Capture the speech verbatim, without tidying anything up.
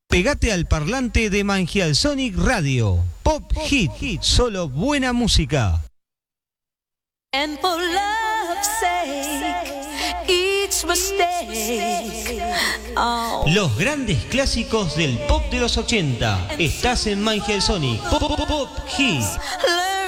Pegate al parlante de Mangial Sonic Radio. Pop Hit, solo buena música. And for love's sake, each mistake. Oh. Los grandes clásicos del pop de los ochenta. Estás en Mangial Sonic. Pop, pop, pop Hit.